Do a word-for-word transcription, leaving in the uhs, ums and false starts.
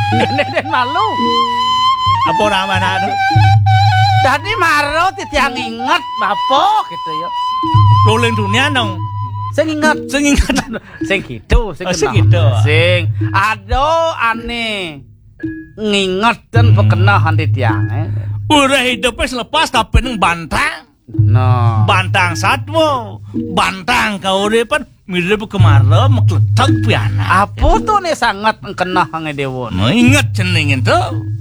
Den malu. Apa namanya anu? Dadi maro titiang inget bapak gitu ya. Rolling dunia dong. Sing inget, Sing inget. sing gitu, sing Oh, sing kenal. gitu. Sing aduh aneh. Ngingetin pekenahan titiang. Udah hidupnya selepas tapi neng bantang. No. Bantang satwa. Bantang kauripan mirip kemarlo mekletak piana. Apa tuh nih sangat kenah nge dewon. Nah, ingat jenengin tuh.